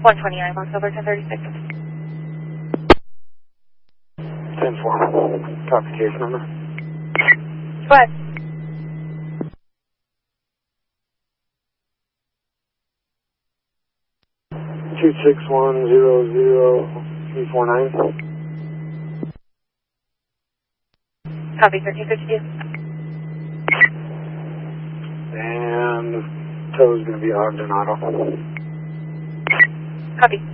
129, Los over 1036. 10-4. Copy case number. Go ahead. Two 6100349. Copy 1352. And tow is going to be Ogden Auto. Copy.